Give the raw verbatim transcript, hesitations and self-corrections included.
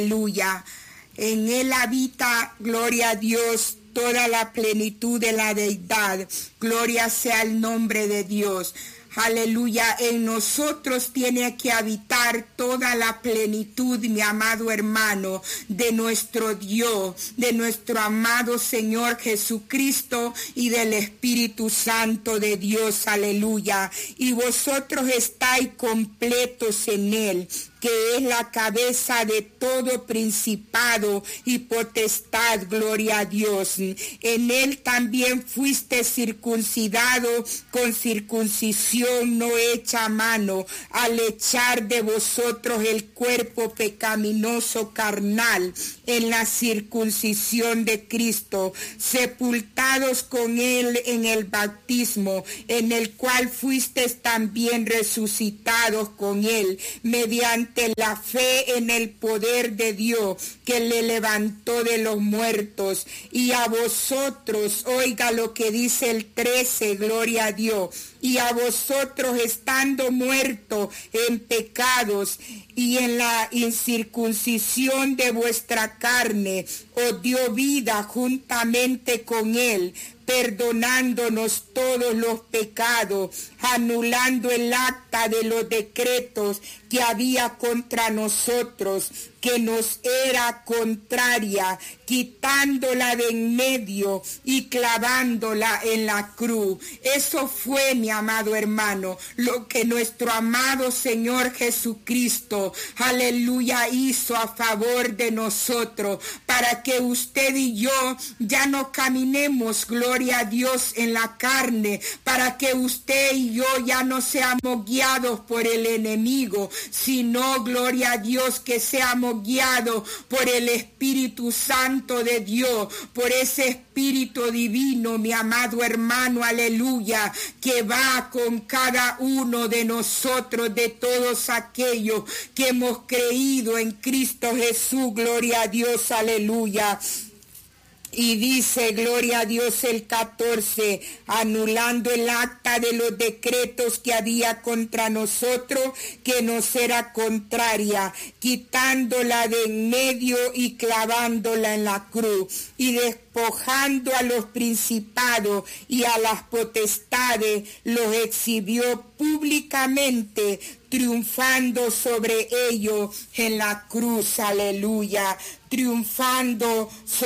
Aleluya. En él habita, gloria a Dios, toda la plenitud de la deidad. Gloria sea el nombre de Dios. Aleluya, en nosotros tiene que habitar toda la plenitud, mi amado hermano, de nuestro Dios, de nuestro amado Señor Jesucristo y del Espíritu Santo de Dios, aleluya. Y vosotros estáis completos en Él, que es la cabeza de todo principado y potestad, gloria a Dios. En Él también fuiste circuncidado con circuncisión no hecha a mano, al echar de vosotros el cuerpo pecaminoso carnal en la circuncisión de Cristo, sepultados con Él en el bautismo, en el cual fuisteis también resucitados con Él, mediante la fe en el poder de Dios que le levantó de los muertos. Y a vosotros, oiga lo que dice el trece, gloria a Dios, y a vosotros estando muertos en pecados y en la incircuncisión de vuestra carne, os dio vida juntamente con Él, perdonándonos todos los pecados, anulando el acta de los decretos que había contra nosotros, que nos era contraria, quitándola de en medio y clavándola en la cruz. Eso fue, mi amado hermano, lo que nuestro amado Señor Jesucristo, aleluya, hizo a favor de nosotros, para que usted y yo ya no caminemos, gloria a Dios, en la carne, para que usted y yo ya no seamos guiados por el enemigo, sino, gloria a Dios, que seamos guiados por el Espíritu Santo de Dios, por ese Espíritu divino, mi amado hermano, aleluya, que va con cada uno de nosotros, de todos aquellos que hemos creído en Cristo Jesús, gloria a Dios, aleluya. Y dice, gloria a Dios, el catorce, anulando el acta de los decretos que había contra nosotros, que nos era contraria, quitándola de en medio y clavándola en la cruz, y despojando a los principados y a las potestades, los exhibió públicamente, triunfando sobre ellos en la cruz, aleluya, triunfando sobre